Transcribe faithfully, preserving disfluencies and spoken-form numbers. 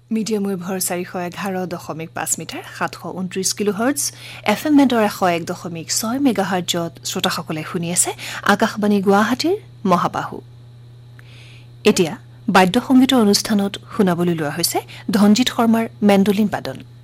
Medium ৱেভৰ চাৰিশ এঘাৰ দশমিক পাঁচ মিটাৰ সাতশ ঊনত্ৰিশ কিলোহাৰ্টজ এফ এম বেণ্ডৰ এশ এক দশমিক ছয় মেগাহাৰ্টজত শ্ৰোতাসকলে শুনি আছে আকাশবাণী গুৱাহাটীৰ মহাবাহু। এতিয়া বাদ্য সংগীতৰ অনুষ্ঠানত শুনাবলৈ লোৱা হৈছে ধনজিৎ শৰ্মাৰ মেণ্ডলিন বাদন।